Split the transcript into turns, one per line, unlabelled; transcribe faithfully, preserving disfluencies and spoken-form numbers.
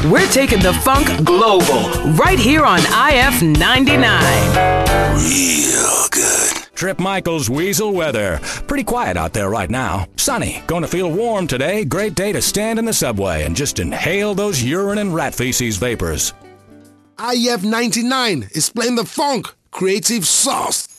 We're taking the funk global right here on I F ninety-nine.
Real good.
Trip Michaels Weasel weather. Pretty quiet out there right now. Sunny. Going to feel warm today. Great day to stand in the subway and just inhale those urine and rat feces vapors.
I F ninety-nine is playing the funk. Creative sauce.